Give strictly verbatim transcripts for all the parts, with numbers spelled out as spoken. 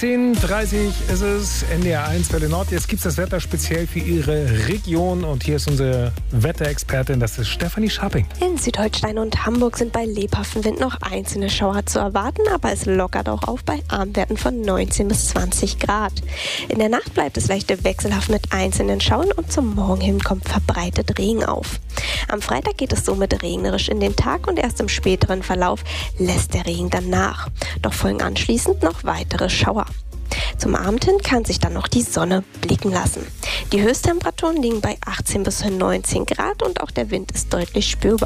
zehn Uhr dreißig ist es, N D R eins Welle Nord. Jetzt gibt es das Wetter speziell für Ihre Region. Und hier ist unsere Wetterexpertin, das ist Stefanie Scharping. In Südholstein und Hamburg sind bei lebhaftem Wind noch einzelne Schauer zu erwarten, aber es lockert auch auf bei Abendwerten von neunzehn bis zwanzig Grad. In der Nacht bleibt es leicht wechselhaft mit einzelnen Schauern und zum Morgen hin kommt verbreitet Regen auf. Am Freitag geht es somit regnerisch in den Tag und erst im späteren Verlauf lässt der Regen dann nach. Doch folgen anschließend noch weitere Schauer. Zum Abend hin kann sich dann noch die Sonne blicken lassen. Die Höchsttemperaturen liegen bei achtzehn bis neunzehn Grad und auch der Wind ist deutlich spürbar.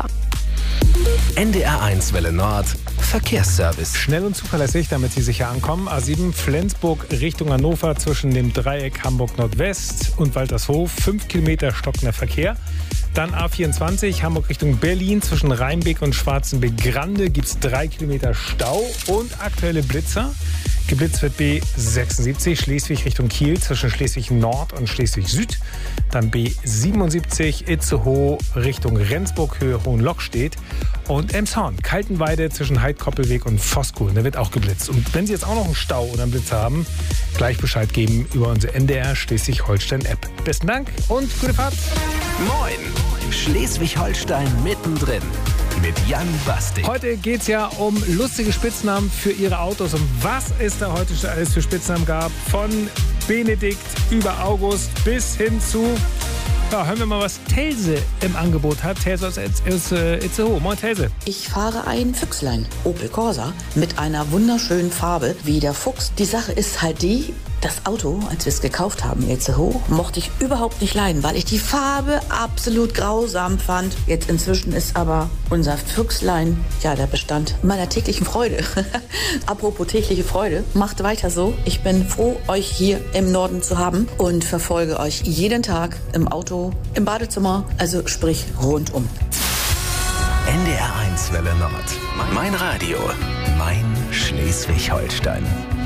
N D R eins Welle Nord Verkehrsservice. Schnell und zuverlässig, damit Sie sicher ankommen. A sieben Flensburg Richtung Hannover zwischen dem Dreieck Hamburg Nordwest und Waltershof. fünf Kilometer stockender Verkehr. Dann A vierundzwanzig Hamburg Richtung Berlin zwischen Rheinbeck und Schwarzenbeck-Grande gibt es drei Kilometer Stau und aktuelle Blitzer. Geblitzt wird B sechsundsiebzig Schleswig Richtung Kiel zwischen Schleswig Nord und Schleswig Süd. Dann B siebenundsiebzig Itzehoe Richtung Rendsburg Höhe Hohenlockstedt. Und Emshorn, Kaltenweide zwischen Heidkoppelweg und Voskuhl. Da wird auch geblitzt. Und wenn Sie jetzt auch noch einen Stau oder einen Blitzer haben, gleich Bescheid geben über unsere N D R Schleswig-Holstein-App. Besten Dank und gute Fahrt. Moin, Schleswig-Holstein mittendrin. Mit Jan Bastik. Heute geht es ja um lustige Spitznamen für Ihre Autos. Und was es da heute schon alles für Spitznamen gab, von Benedikt über August bis hin zu... Ja, hören wir mal, was Telse im Angebot hat. Telse aus Itzehoe. Moin, Telse. Ich fahre ein Füchslein, Opel Corsa, mit einer wunderschönen Farbe wie der Fuchs. Die Sache ist halt die, das Auto, als wir es gekauft haben in Itzehoe, mochte ich überhaupt nicht leiden, weil ich die Farbe absolut grausam fand. Jetzt inzwischen ist aber unser Füchslein, ja, der Bestand meiner täglichen Freude. Apropos tägliche Freude, macht weiter so. Ich bin froh, euch hier im Norden zu haben und verfolge euch jeden Tag im Auto, im Badezimmer, also sprich rundum. N D R eins Welle Nord. Mein Radio, mein Schleswig-Holstein.